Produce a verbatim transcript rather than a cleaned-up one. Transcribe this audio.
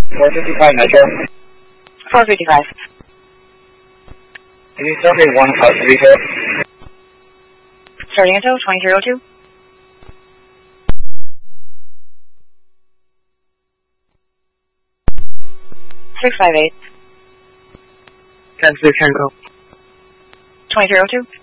four fifty-five Metro. four fifty-five. Can you tell me one custody code? Starting until twenty-three oh two. six five eight. ten six Tango. twenty-three oh two.